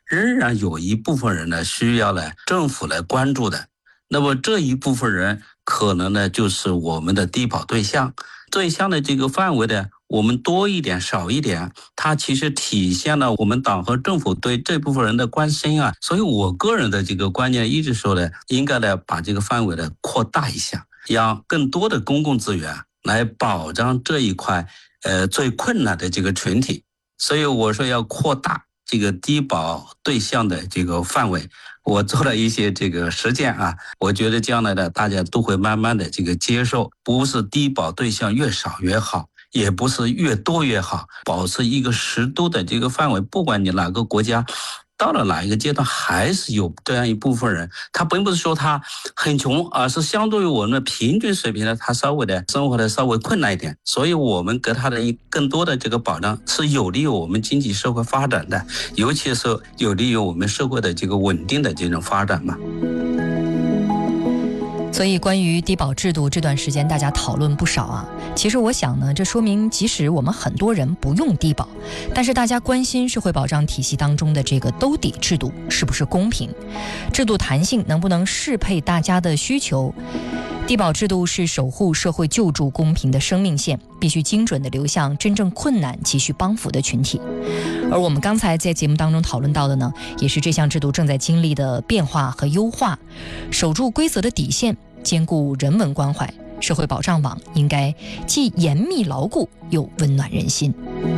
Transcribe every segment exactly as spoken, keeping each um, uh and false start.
仍然有一部分人呢需要呢政府来关注的。那么这一部分人可能呢就是我们的低保对象。对象的这个范围呢，我们多一点少一点，它其实体现了我们党和政府对这部分人的关心啊。所以我个人的这个观念一直说呢，应该呢把这个范围呢扩大一下，让更多的公共资源来保障这一块呃最困难的这个群体。所以我说要扩大这个低保对象的这个范围，我做了一些这个实践啊，我觉得将来呢，大家都会慢慢的这个接受，不是低保对象越少越好，也不是越多越好，保持一个适度的这个范围，不管你哪个国家，到了哪一个阶段，还是有这样一部分人，他并不是说他很穷，而是相对于我们的平均水平呢，他稍微的生活的稍微困难一点，所以我们给他的一更多的这个保障，是有利于我们经济社会发展的，尤其是有利于我们社会的这个稳定的这种发展嘛。 所以关于低保制度这段时间大家讨论不少啊。其实我想呢，这说明即使我们很多人不用低保，但是大家关心社会保障体系当中的这个兜底制度是不是公平，制度弹性能不能适配大家的需求。低保制度是守护社会救助公平的生命线，必须精准地流向真正困难急需帮扶的群体。而我们刚才在节目当中讨论到的呢，也是这项制度正在经历的变化和优化。守住规则的底线，兼顾人文关怀，社会保障网应该既严密牢固又温暖人心。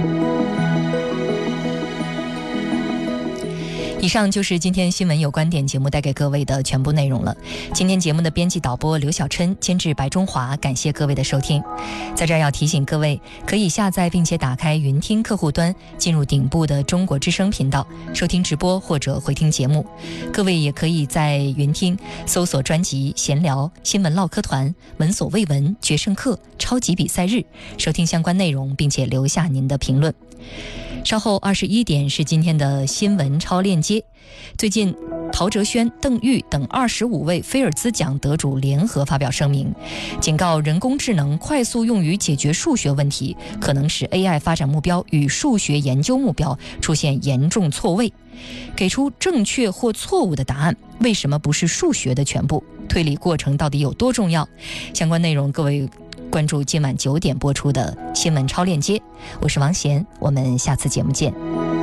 以上就是今天新闻有观点节目带给各位的全部内容了。今天节目的编辑导播刘小琛，监制白中华，感谢各位的收听。在这儿要提醒各位，可以下载并且打开云听客户端，进入顶部的中国之声频道收听直播或者回听节目。各位也可以在云听搜索专辑闲聊、新闻唠嗑团、闻所未闻、决胜客、超级比赛日，收听相关内容并且留下您的评论。稍后二十一点是今天的新闻超链接。最近陶哲轩、邓玉等二十五位菲尔兹奖得主联合发表声明，警告人工智能快速用于解决数学问题，可能使 A I 发展目标与数学研究目标出现严重错位。给出正确或错误的答案，为什么不是数学的全部？推理过程到底有多重要？相关内容各位关注今晚九点播出的新闻超链接。我是王贤，我们下次节目见。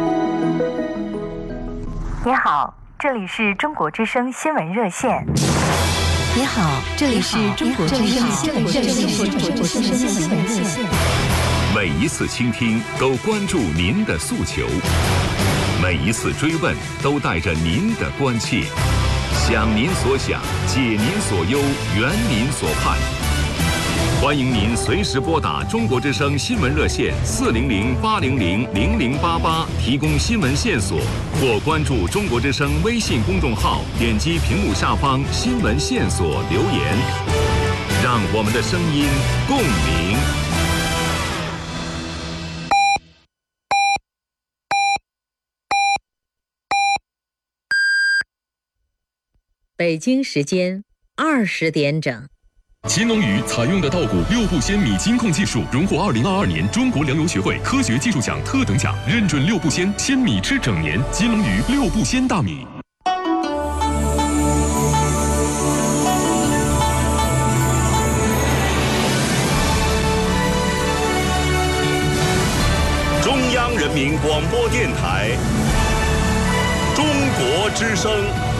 你好，这里是中国之声新闻热线。 你好，这里是中国之声新闻热线。 每一次倾听都关注您的诉求，每一次追问都带着您的关切，想您所想，解您所忧，圆您所盼。欢迎您随时拨打中国之声新闻热线四零零八零零零零八八提供新闻线索，或关注中国之声微信公众号，点击屏幕下方新闻线索留言，让我们的声音共鸣。 北京时间二十点整。 乾隆鱼采用的稻谷六步鲜米金控技术，荣获二零二二年中国粮油学会科学技术奖特等奖，认准六步鲜，鲜米吃整年。金龙鱼六步鲜大米。 中央人民广播电台，中国之声。